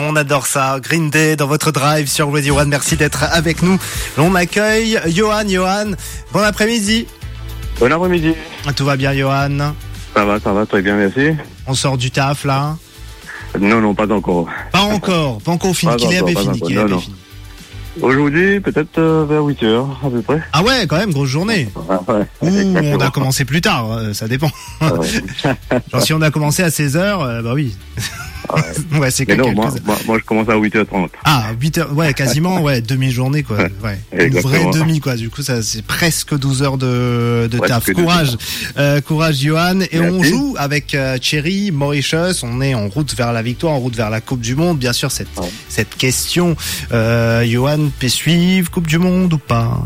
on adore ça. Green Day dans votre drive sur Radio One. Merci d'être avec nous. On accueille Johan. Johan, bon après-midi. Bon après-midi. Tout va bien, Johan? Ça va, très bien, merci. On sort du taf, là? Non, pas encore. Pas encore fini. Qu'il est fini. Aujourd'hui, peut-être vers 8h, à peu près. Ah ouais, quand même, grosse journée. Ouais, ou on a commencé plus tard, ça dépend. Ouais. Genre si on a commencé à 16h, bah oui. Ouais, c'est non, moi, je commence à 8h30. Ah, 8h, ouais, quasiment, ouais, demi-journée, quoi. Ouais. Une vraie demi, quoi. Du coup, ça, c'est presque 12 heures de taf. Courage. Courage, Johan. Et merci. On joue avec Thierry Mauritius. On est en route vers la victoire, en route vers la Coupe du Monde. Bien sûr, cette question, Johan, peut suivre Coupe du Monde ou pas?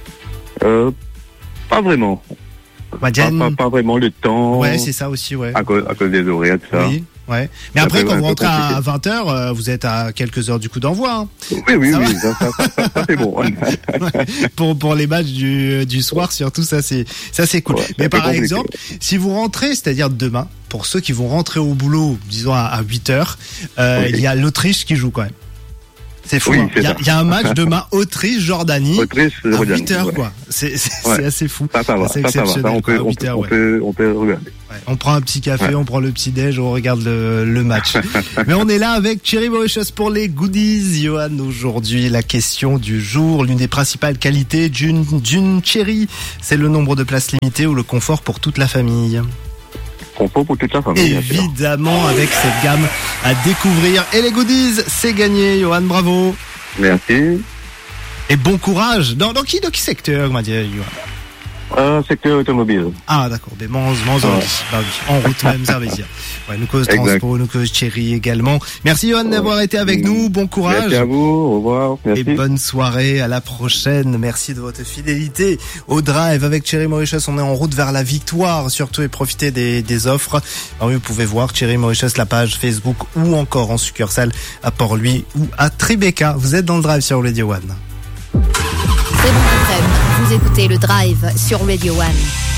Pas vraiment. Pas vraiment le temps. Ouais, c'est ça aussi, ouais. À cause des horaires, tout ça. Oui. Ouais. Mais après, quand vous rentrez à 20h, vous êtes à quelques heures du coup d'envoi. Hein. Oui, ça c'est bon. pour les matchs du soir, surtout, ça c'est cool. Ouais, mais par exemple, si vous rentrez, c'est-à-dire demain, pour ceux qui vont rentrer au boulot, disons à 8h, il y a l'Autriche qui joue quand même. C'est fou. Oui, hein. Il y a un match demain Autriche-Jordanie. À 8h, quoi. C'est assez fou. Ça va. On peut regarder. Ouais. On prend un petit café, on prend le petit déj, on regarde le match. Mais on est là avec Thierry Mauritius pour les goodies. Johan, aujourd'hui, la question du jour, l'une des principales qualités d'une Cherry, c'est le nombre de places limitées ou le confort pour toute la famille. Confort pour toute la famille. Évidemment, avec cette gamme à découvrir. Et les goodies, c'est gagné, Johan, bravo. Merci. Et bon courage. Dans qui secteur, m'a dit Johan? Secteur automobile. Ah, d'accord. Des bah oui. En route même, ça veut dire. Ouais, nous cause transport, nous cause Thierry également. Merci, Johan, d'avoir été avec nous. Bon courage. Merci à vous. Au revoir. Merci. Et bonne soirée. À la prochaine. Merci de votre fidélité au drive avec Thierry Mauritius. On est en route vers la victoire, surtout, et profitez des offres. Alors, vous pouvez voir Thierry Mauritius, la page Facebook ou encore en succursale à Port-Louis ou à Tribeca. Vous êtes dans le drive sur Radio One. Très bon après-midi. Vous écoutez le drive sur Radio One.